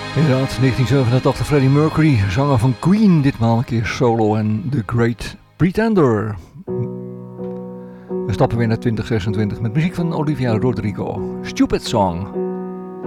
Inderdaad, 1987 Freddie Mercury, zanger van Queen, ditmaal een keer solo en The Great Pretender. We stappen weer naar 2026 met muziek van Olivia Rodrigo. Stupid Song.